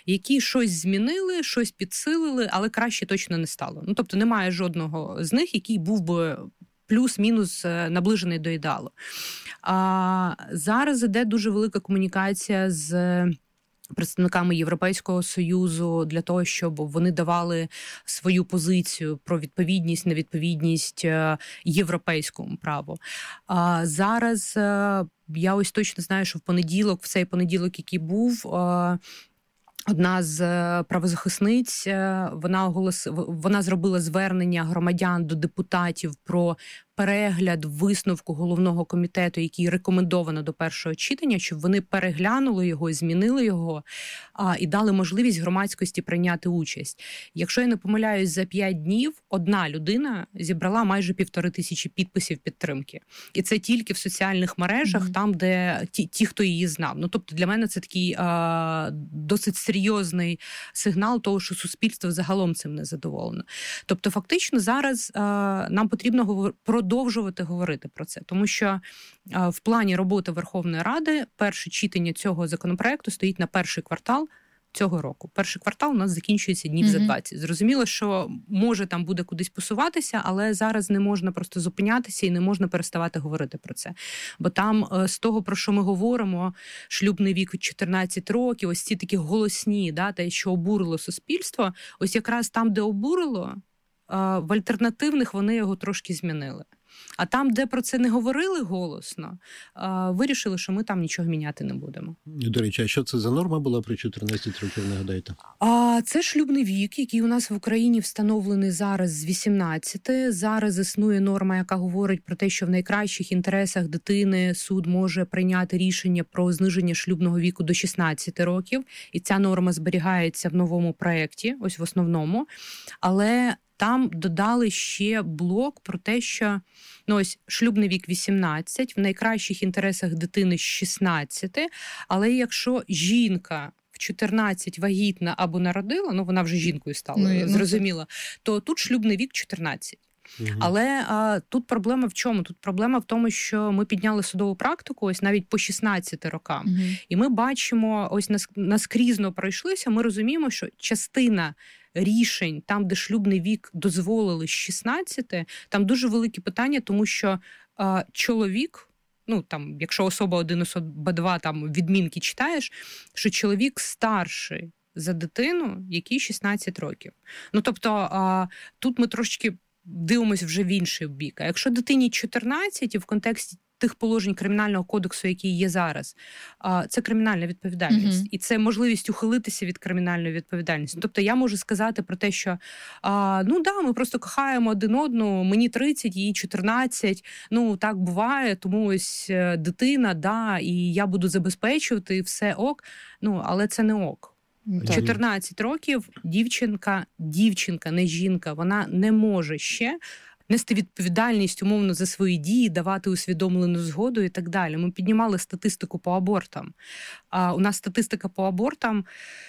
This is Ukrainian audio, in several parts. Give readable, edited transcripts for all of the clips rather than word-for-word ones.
які щось змінили, щось підсилили, але краще точно не стало. Ну, тобто немає жодного з них, який був би плюс-мінус наближений до ідеалу. Зараз іде дуже велика комунікація з представниками Європейського Союзу для того, щоб вони давали свою позицію про відповідність, невідповідність європейському праву. Зараз я ось точно знаю, що в цей понеділок, який був, одна з правозахисниць, вона зробила звернення громадян до депутатів про перегляд висновку головного комітету, який рекомендовано до першого читання, щоб вони переглянули його, змінили його і дали можливість громадськості прийняти участь. Якщо я не помиляюсь, за 5 днів одна людина зібрала майже 1500 підписів підтримки. І це тільки в соціальних мережах, там, де ті, хто її знав. Ну, тобто для мене це такий досить серйозний сигнал того, що суспільство загалом цим не задоволено. Тобто фактично зараз нам потрібно продовжувати говорити про це, тому що в плані роботи Верховної Ради перше читання цього законопроекту стоїть на перший квартал цього року. Перший квартал у нас закінчується днів за 20. Зрозуміло, що може там буде кудись посуватися, але зараз не можна просто зупинятися і не можна переставати говорити про це. Бо там з того, про що ми говоримо, шлюбний вік 14 років, ось ці такі голосні, те, що обурило суспільство, ось якраз там, де обурило, в альтернативних вони його трошки змінили. А там, де про це не говорили голосно, вирішили, що ми там нічого міняти не будемо. До речі, а що це за норма була при 14 років, нагадайте? Це шлюбний вік, який у нас в Україні встановлений зараз з 18. Зараз існує норма, яка говорить про те, що в найкращих інтересах дитини суд може прийняти рішення про зниження шлюбного віку до 16 років. І ця норма зберігається в новому проєкті, ось в основному. Але там додали ще блок про те, що ось шлюбний вік 18, в найкращих інтересах дитини 16, але якщо жінка в 14 вагітна або народила, вона вже жінкою стала, зрозуміло, то тут шлюбний вік 14. Але тут проблема в чому? Тут проблема в тому, що ми підняли судову практику ось навіть по 16 рокам. І ми бачимо, ось наскрізно пройшлися, ми розуміємо, що частина рішень, там, де шлюбний вік дозволили з 16, там дуже великі питання, тому що чоловік, якщо особа 1, особа 2, там відмінки читаєш, що чоловік старший за дитину, якій 16 років. Тобто тут ми трошечки дивимося вже в інший бік. А якщо дитині 14, і в контексті тих положень Кримінального кодексу, які є зараз, це кримінальна відповідальність. І це можливість ухилитися від кримінальної відповідальності. Тобто я можу сказати про те, що ми просто кохаємо один одного, мені 30, їй 14, так буває, тому ось дитина, і я буду забезпечувати, і все ок, але це не ок. 14 років дівчинка, не жінка, вона не може ще нести відповідальність умовно за свої дії, давати усвідомлену згоду і так далі. Ми піднімали статистику по абортам. У нас статистика по абортам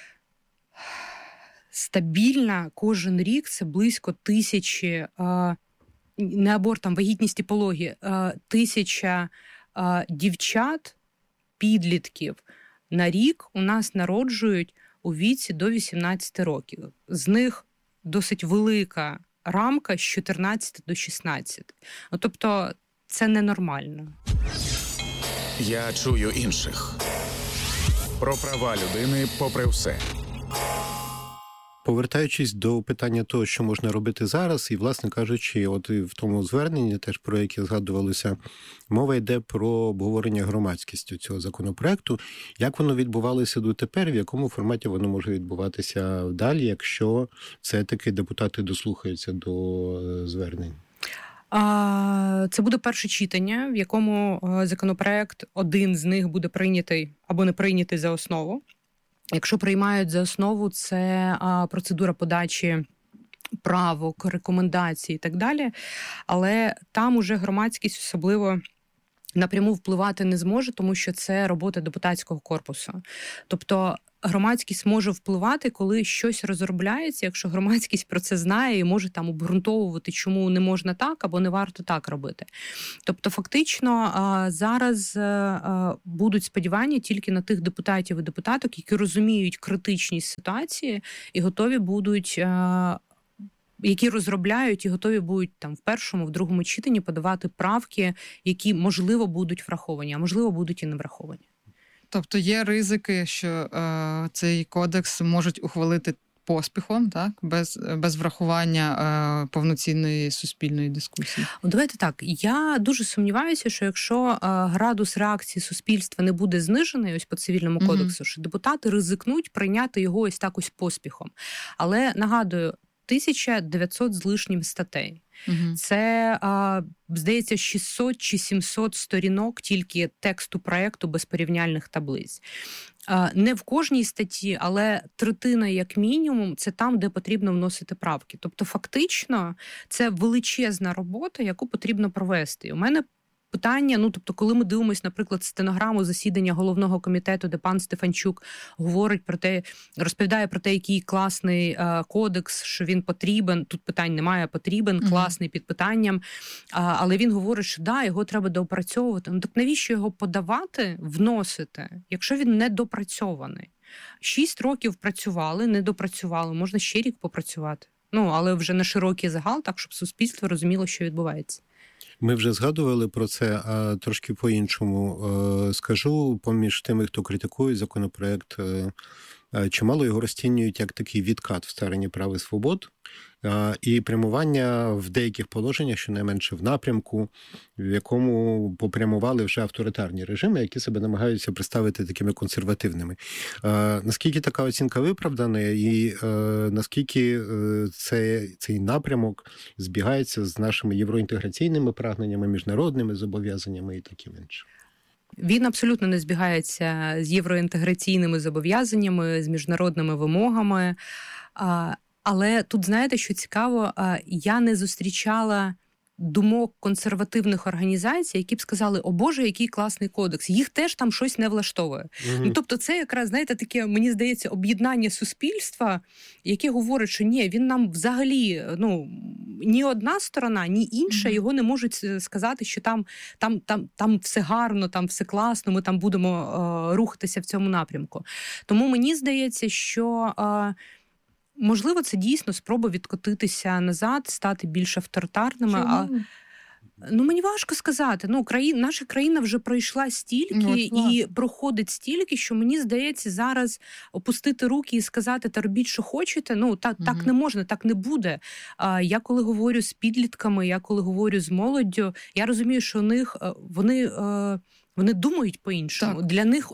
стабільна кожен рік, це близько 1000, не абортам, вагітність і пологи, 1000 дівчат, підлітків на рік у нас народжують у віці до 18 років. З них досить велика рамка з 14 до 16. Тобто це ненормально. Я чую інших. Про права людини попри все. Повертаючись до питання того, що можна робити зараз, і, власне кажучи, от і в тому зверненні, теж про яке згадувалося, мова йде про обговорення громадськістю цього законопроекту. Як воно відбувалося дотепер, в якому форматі воно може відбуватися далі, якщо все-таки депутати дослухаються до звернень? Це буде перше читання, в якому законопроект, один з них буде прийнятий або не прийнятий за основу. Якщо приймають за основу, це процедура подачі правок, рекомендацій і так далі. Але там уже громадськість особливо напряму впливати не зможе, тому що це робота депутатського корпусу. Тобто громадськість може впливати, коли щось розробляється, якщо громадськість про це знає і може там обґрунтовувати, чому не можна так або не варто так робити. Тобто фактично зараз будуть сподівання тільки на тих депутатів і депутаток, які розуміють критичність ситуації і готові будуть, які розробляють і готові будуть там в першому, в другому читанні подавати правки, які, можливо, будуть враховані, а можливо, будуть і не враховані. Тобто є ризики, що цей кодекс можуть ухвалити поспіхом, так? Без врахування повноцінної суспільної дискусії? Давайте так. Я дуже сумніваюся, що якщо градус реакції суспільства не буде знижений ось по цивільному кодексу, що депутати ризикнуть прийняти його ось так ось поспіхом. Але, нагадую, 1900 з лишнім статей. Це, здається, 600 чи 700 сторінок тільки тексту проєкту без порівняльних таблиць. Не в кожній статті, але третина, як мінімум, це там, де потрібно вносити правки. Тобто, фактично, це величезна робота, яку потрібно провести. У мене питання, тобто, коли ми дивимося, наприклад, стенограму засідання головного комітету, де пан Стефанчук говорить про те, розповідає про те, який класний кодекс, що він потрібен, тут питань немає, потрібен, класний під питанням, але він говорить, що його треба доопрацьовувати. Так навіщо його подавати, вносити, якщо він не допрацьований? 6 років працювали, не допрацювали, можна ще рік попрацювати. Але вже на широкий загал, так, щоб суспільство розуміло, що відбувається. Ми вже згадували про це, а трошки по-іншому скажу. Поміж тими, хто критикує законопроект, чимало його розцінюють як такий відкат в стороні прав і свобод і прямування в деяких положеннях, щонайменше в напрямку, в якому попрямували вже авторитарні режими, які себе намагаються представити такими консервативними. Наскільки така оцінка виправдана і наскільки цей напрямок збігається з нашими євроінтеграційними прагненнями, міжнародними зобов'язаннями і таким іншим? Він абсолютно не збігається з євроінтеграційними зобов'язаннями, з міжнародними вимогами. Але тут, знаєте, що цікаво, я не зустрічала думок консервативних організацій, які б сказали, о Боже, який класний кодекс. Їх теж там щось не влаштовує. Тобто це якраз, знаєте, таке, мені здається, об'єднання суспільства, яке говорить, що ні, він нам взагалі, ні одна сторона, ні інша його не можуть сказати, що там все гарно, там все класно, ми там будемо рухатися в цьому напрямку. Тому мені здається, що можливо, це дійсно спроба відкотитися назад, стати більш авторитарними. Мені важко сказати. Наша країна вже пройшла стільки і проходить стільки, що мені здається, зараз опустити руки і сказати, та робіть, що хочете, так не можна, так не буде. Я коли говорю з підлітками, я коли говорю з молоддю, я розумію, що вони думають по-іншому. Так.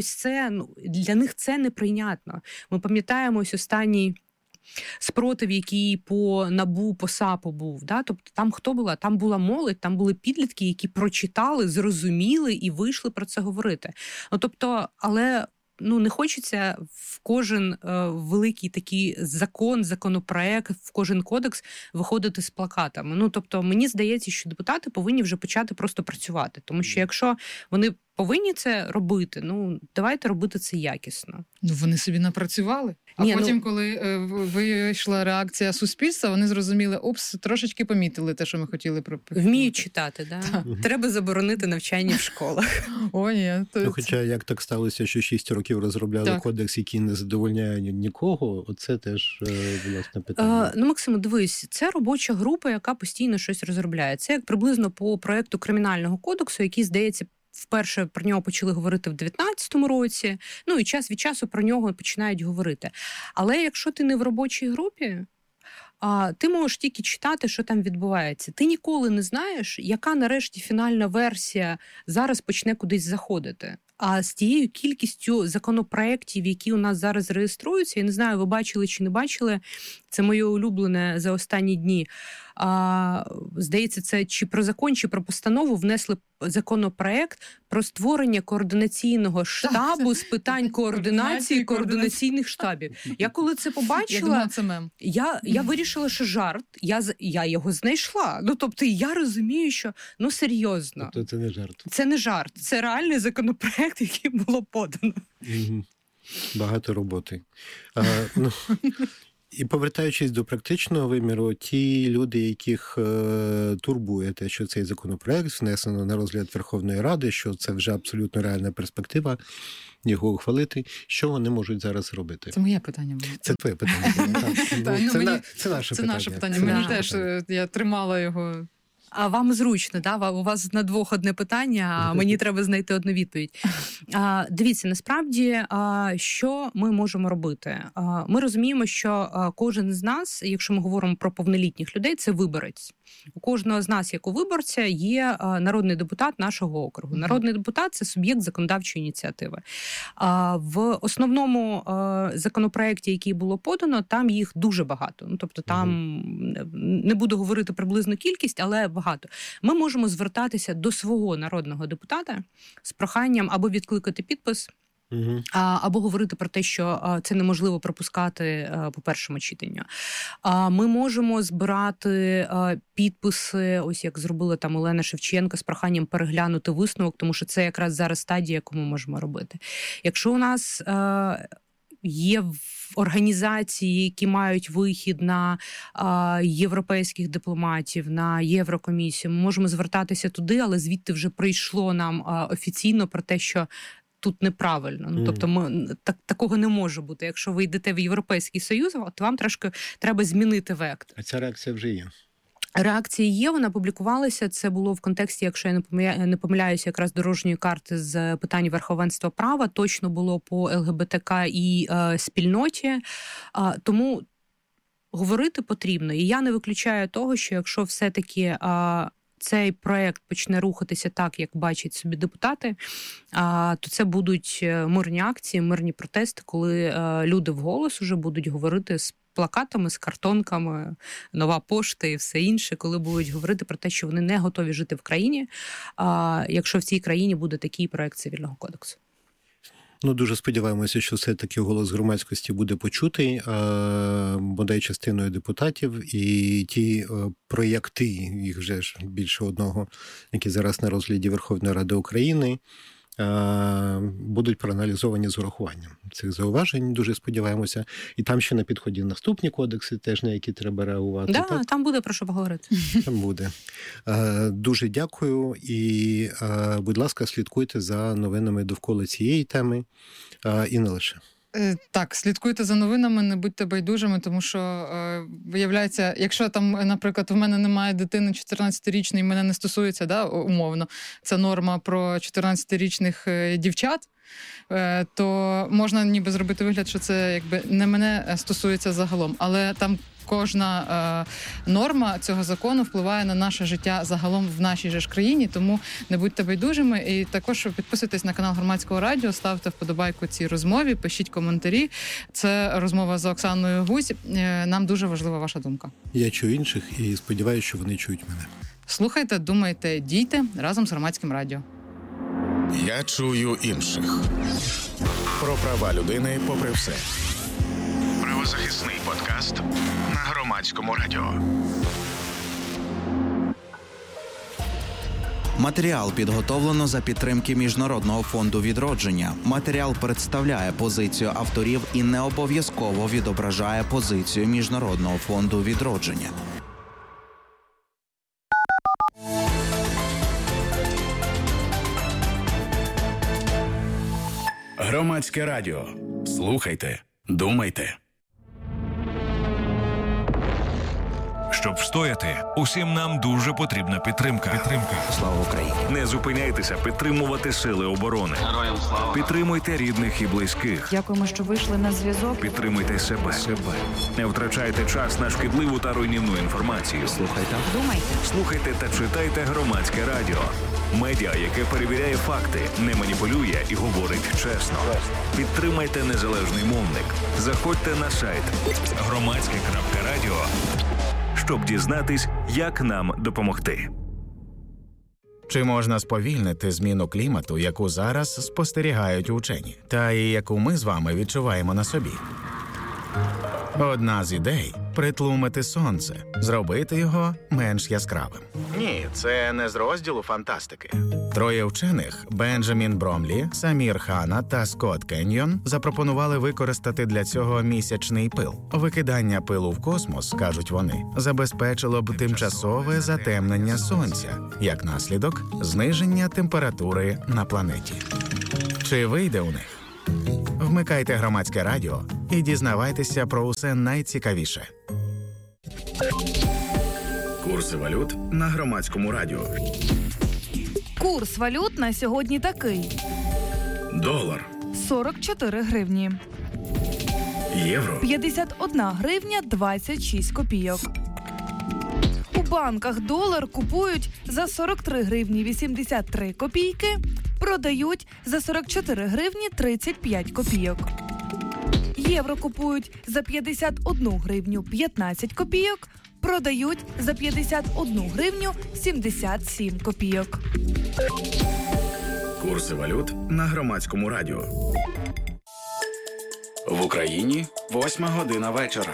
Для них це неприйнятно. Ми пам'ятаємо ось останній спротив, який по НАБУ, по САПу був. Да? Тобто там хто була? Там була молодь, там були підлітки, які прочитали, зрозуміли і вийшли про це говорити. Але не хочеться в кожен великий такий законопроект, в кожен кодекс виходити з плакатами. Мені здається, що депутати повинні вже почати просто працювати. Тому що якщо вони повинні це робити, давайте робити це якісно. Вони собі напрацювали. А потім, коли вийшла реакція суспільства, вони зрозуміли, трошечки помітили те, що ми хотіли прописати. Вміють читати, да? Треба заборонити навчання в школах. Хоча як так сталося, що 6 років розробляли кодекс, який не задовольняє нікого, оце теж, власне, питання. Максиме, дивись, це робоча група, яка постійно щось розробляє. Це як приблизно по проєкту Кримінального кодексу, який, здається, вперше про нього почали говорити в 19-му році, і час від часу про нього починають говорити. Але якщо ти не в робочій групі, ти можеш тільки читати, що там відбувається. Ти ніколи не знаєш, яка нарешті фінальна версія зараз почне кудись заходити. А з тією кількістю законопроєктів, які у нас зараз реєструються, я не знаю, ви бачили чи не бачили, це моє улюблене за останні дні. Здається, це чи про закон, чи про постанову внесли законопроект про створення координаційного штабу з питань координації координаційних штабів. Я коли це побачила, я вирішила, що жарт, я його знайшла. Тобто я розумію, що серйозно. Тобто це не жарт. Це не жарт, це реальний законопроект, який було подано. Багато роботи. І повертаючись до практичного виміру, ті люди, яких турбує те, що цей законопроект внесено на розгляд Верховної Ради, що це вже абсолютно реальна перспектива його ухвалити, що вони можуть зараз робити? Це моє питання було. Це твоє питання. Це наше питання. Це наше питання. Мені теж, я тримала його... А вам зручно, да? У вас на двох одне питання, а мені треба знайти одну відповідь. Дивіться, насправді, що ми можемо робити? Ми розуміємо, що кожен з нас, якщо ми говоримо про повнолітніх людей, це виборець. У кожного з нас, як у виборця, є народний депутат нашого округу. Народний депутат – це суб'єкт законодавчої ініціативи. В основному законопроекті, який було подано, там їх дуже багато. Ну, тобто там, не буду говорити приблизну кількість, але багато. Ми можемо звертатися до свого народного депутата з проханням або відкликати підпис, або говорити про те, що це неможливо пропускати по першому читанню. Ми можемо збирати підписи, ось як зробила там Олена Шевченко, з проханням переглянути висновок, тому що це якраз зараз стадія, яку ми можемо робити. Якщо у нас є організації, які мають вихід на європейських дипломатів, на Єврокомісію, ми можемо звертатися туди, але звідти вже прийшло нам офіційно про те, що тут неправильно. Ну, тобто такого не може бути. Якщо ви йдете в Європейський Союз, то вам трошки треба змінити вектор. А ця реакція вже є? Реакція є, вона публікувалася. Це було в контексті, якщо я не помиляюся, якраз дорожньої карти з питань верховенства права. Точно було по ЛГБТК і спільноті. Тому говорити потрібно. І я не виключаю того, що якщо все-таки цей проект почне рухатися так, як бачать собі депутати, то це будуть мирні акції, мирні протести, коли люди вголос уже будуть говорити з плакатами, з картонками, нова пошта і все інше, коли будуть говорити про те, що вони не готові жити в країні, якщо в цій країні буде такий проект Цивільного кодексу. Ну, дуже сподіваємося, що все-таки голос громадськості буде почутий, бодай частиною депутатів, і ті проєкти, їх вже ж більше одного, які зараз на розгляді Верховної Ради України, будуть проаналізовані з урахуванням цих зауважень, дуже сподіваємося. І там ще на підході наступні кодекси, теж на які треба реагувати. Да, так, там буде про що поговорити. Там буде. Дуже дякую і, будь ласка, слідкуйте за новинами довкола цієї теми і не лише. Так, слідкуйте за новинами, не будьте байдужими, тому що, виявляється, якщо там, наприклад, в мене немає дитини 14-річної, мене не стосується, да, умовно, це норма про 14-річних дівчат, то можна ніби зробити вигляд, що це якби не мене стосується загалом, але там кожна норма цього закону впливає на наше життя загалом в нашій же ж країні, тому не будьте байдужими. І також підписуйтесь на канал Громадського радіо, ставте вподобайку цій розмові, пишіть коментарі. Це розмова з Оксаною Гузь. Нам дуже важлива ваша думка. Я чую інших і сподіваюся, що вони чують мене. Слухайте, думайте, дійте разом з Громадським радіо. Я чую інших. Про права людини попри все. Правозахисний подкаст на Громадському радіо. Матеріал підготовлено за підтримки Міжнародного фонду відродження. Матеріал представляє позицію авторів і не обов'язково відображає позицію Міжнародного фонду відродження. Громадське радіо. Слухайте, думайте. Щоб встояти, усім нам дуже потрібна підтримка. Слава Україні! Не зупиняйтеся підтримувати сили оборони. Героям слава! Підтримуйте рідних і близьких. Дякуємо, що вийшли на зв'язок. Підтримуйте себе. Не втрачайте час на шкідливу та руйнівну інформацію. Слухайте та читайте Громадське радіо. Медіа, яке перевіряє факти, не маніпулює і говорить чесно. Підтримайте незалежний мовник. Заходьте на сайт громадське.радіо, щоб дізнатись, як нам допомогти. Чи можна сповільнити зміну клімату, яку зараз спостерігають учені, та і яку ми з вами відчуваємо на собі? Одна з ідей – притлумити сонце, зробити його менш яскравим. Ні, це не з розділу фантастики. Троє вчених – Бенджамін Бромлі, Самір Хана та Скотт Кеньйон – запропонували використати для цього місячний пил. Викидання пилу в космос, кажуть вони, забезпечило б тимчасове затемнення сонця, як наслідок – зниження температури на планеті. Чи вийде у них? Вмикайте Громадське радіо і дізнавайтеся про усе найцікавіше. Курси валют на Громадському радіо. Курс валют на сьогодні такий. Долар. 44 гривні. Євро. 51 гривня 26 копійок. У банках долар купують за 43 гривні 83 копійки, продають за 44 гривні 35 копійок. Євро купують за 51 гривню 15 копійок, продають за 51 гривню 77 копійок. Курси валют на Громадському радіо. В Україні 8 година вечора.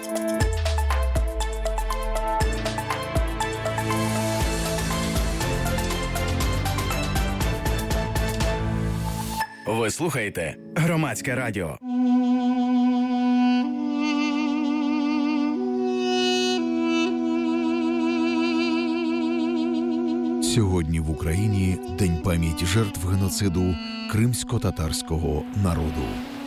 Ви слухаєте Громадське радіо. Сьогодні в Україні День пам'яті жертв геноциду кримсько-татарського народу.